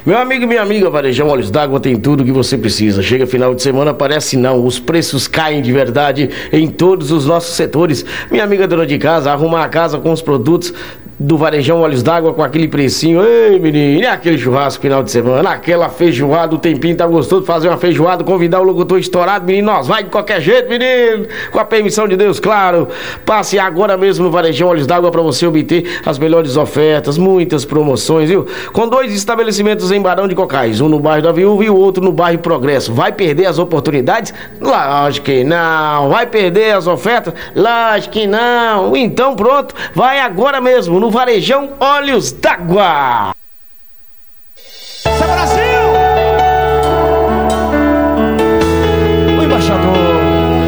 Meu amigo e minha amiga, Varejão Olhos d'Água tem tudo que você precisa. Chega final de semana, parece não, os preços caem de verdade em todos os nossos setores. Minha amiga dona de casa, arrumar a casa com os produtos do Varejão Olhos d'Água com aquele precinho. Ei, menino, e aquele churrasco final de semana, aquela feijoada, o tempinho tá gostoso de fazer uma feijoada, convidar o locutor estourado, menino, nós vai de qualquer jeito, menino, com a permissão de Deus, claro. Passe agora mesmo no Varejão Olhos d'Água para você obter as melhores ofertas, muitas promoções, viu? Com 2 estabelecimentos em Barão de Cocais, um no bairro da Viúva e o outro no bairro Progresso. Vai perder as oportunidades? Lógico que não. Vai perder as ofertas? Lógico que não. Então pronto, vai agora mesmo no Varejão Olhos d'Água.